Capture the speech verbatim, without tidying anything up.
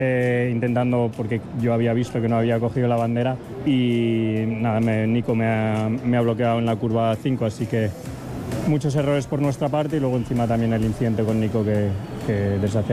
Eh, intentando, porque yo había visto que no había cogido la bandera y nada, me, Nico me ha, me ha bloqueado en la curva cinco, así que muchos errores por nuestra parte y luego encima también el incidente con Nico que, que desgraciadamente